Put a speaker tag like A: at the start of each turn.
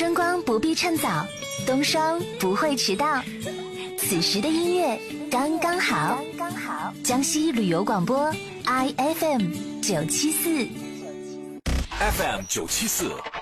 A: 春光不必趁早，冬霜不会迟到。此时的音乐刚刚好。江西旅游广播 IFM 974。
B: FM 974